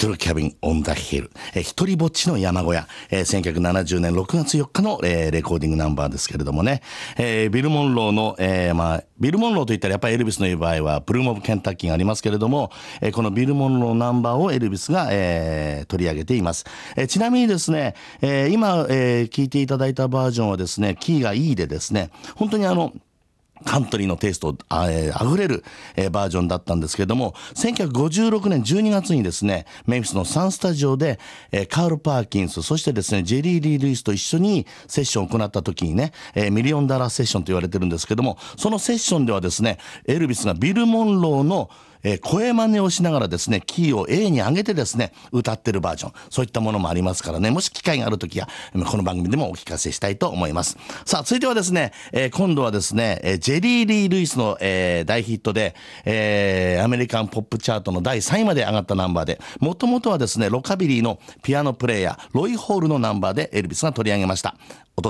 Little Cabin on the Hill、一人ぼっちの山小屋、1970年6月4日の、レコーディングナンバーですけれどもね、ビル・モンローの、ビル・モンローといったらやっぱりエルビスの言う場合はブルーム・オブ・ケンタッキーがありますけれども、このビル・モンローナンバーをエルビスが、取り上げています。ちなみにですね、今、聴いていただいたバージョンはですね、キーが E でですね、本当にカントリーのテイストあふれる、バージョンだったんですけれども、1956年12月にですね、メンフィスのサンスタジオで、カール・パーキンス、そしてですね、ジェリー・リー・ルイスと一緒にセッションを行った時にね、ミリオンダラーセッションと言われてるんですけども、そのセッションではですね、エルビスがビル・モンローの声真似をしながらですね、キーを A に上げてですね、歌ってるバージョン、そういったものもありますからね、もし機会があるときはこの番組でもお聞かせしたいと思います。さあ、続いてはですね、今度はですね、ジェリー・リー・ルイスの、大ヒットで、アメリカンポップチャートの第3位まで上がったナンバーで、もともとはですね、ロカビリーのピアノプレイヤーロイ・ホールのナンバーでエルビスが取り上げました。